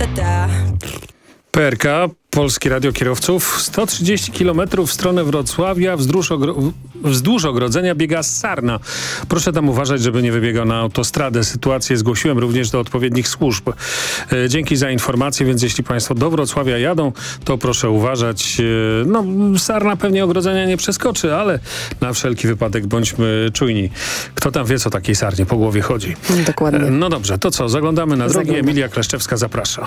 PRK, Polskie Radio Kierowców. 130 km w stronę Wrocławia wzdłuż ogrodzenia biega sarna. Proszę tam uważać, żeby nie wybiegał na autostradę. Sytuację zgłosiłem również do odpowiednich służb. Dzięki za informację, więc jeśli Państwo do Wrocławia jadą, to proszę uważać. No, sarna pewnie ogrodzenia nie przeskoczy, ale na wszelki wypadek bądźmy czujni. Kto tam wie, co takiej sarnie po głowie chodzi. Dokładnie. No dobrze, to co? Zaglądamy na drogi. Emilia Kleszczewska zaprasza.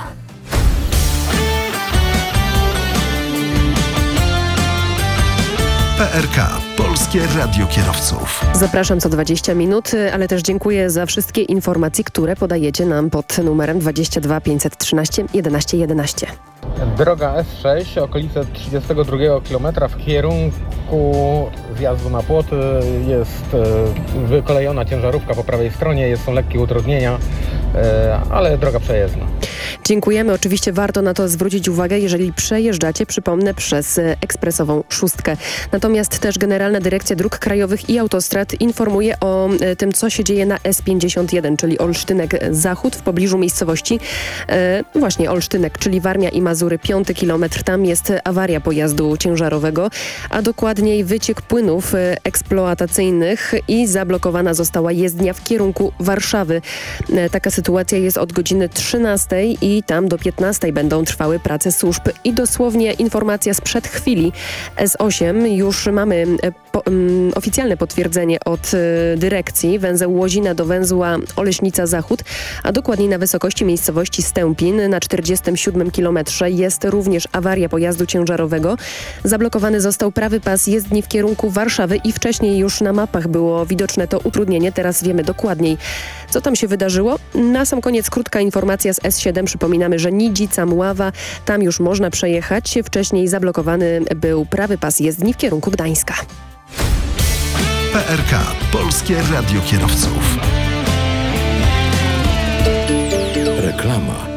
PRK, Polskie Radio Kierowców. Zapraszam co 20 minut, ale też dziękuję za wszystkie informacje, które podajecie nam pod numerem 22 513 11 11. Droga S6, okolice 32 km w kierunku zjazdu na płot jest wykolejona ciężarówka po prawej stronie, są lekkie utrudnienia, ale droga przejezdna. Dziękujemy. Oczywiście warto na to zwrócić uwagę, jeżeli przejeżdżacie, przypomnę, przez ekspresową szóstkę. Natomiast też Generalna Dyrekcja Dróg Krajowych i Autostrad informuje o tym, co się dzieje na S51, czyli Olsztynek Zachód w pobliżu miejscowości właśnie Olsztynek, czyli Warmia i Mazury, 5 kilometr. Tam jest awaria pojazdu ciężarowego, a dokładniej wyciek płynów eksploatacyjnych i zablokowana została jezdnia w kierunku Warszawy. Taka sytuacja jest od godziny 13 i tam do 15 będą trwały prace służb. I dosłownie informacja sprzed chwili. S8 już mamy oficjalne potwierdzenie od dyrekcji. Węzeł Łozina do węzła Oleśnica Zachód, a dokładniej na wysokości miejscowości Stępin na 47 kilometrze jest również awaria pojazdu ciężarowego. Zablokowany został prawy pas jezdni w kierunku Warszawy i wcześniej już na mapach było widoczne to utrudnienie. Teraz wiemy dokładniej, co tam się wydarzyło. Na sam koniec krótka informacja z S7. Przypominamy, że Nidzica, Mława, tam już można przejechać. Wcześniej zablokowany był prawy pas jezdni w kierunku Gdańska. PRK, Polskie Radio Kierowców. Reklama.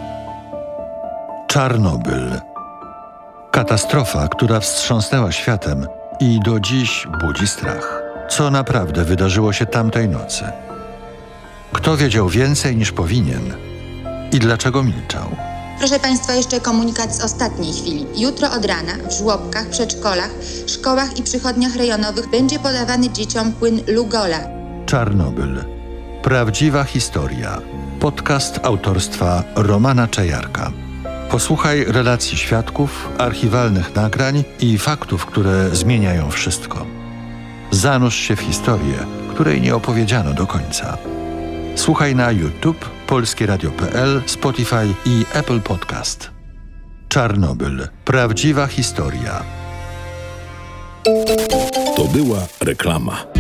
Czarnobyl. Katastrofa, która wstrząsnęła światem i do dziś budzi strach. Co naprawdę wydarzyło się tamtej nocy? Kto wiedział więcej niż powinien? I dlaczego milczał? Proszę Państwa, jeszcze komunikat z ostatniej chwili. Jutro od rana w żłobkach, przedszkolach, szkołach i przychodniach rejonowych będzie podawany dzieciom płyn Lugola. Czarnobyl. Prawdziwa historia. Podcast autorstwa Romana Czajarka. Posłuchaj relacji świadków, archiwalnych nagrań i faktów, które zmieniają wszystko. Zanurz się w historię, której nie opowiedziano do końca. Słuchaj na YouTube, polskieradio.pl, Spotify i Apple Podcast. Czarnobyl. Prawdziwa historia. To była reklama.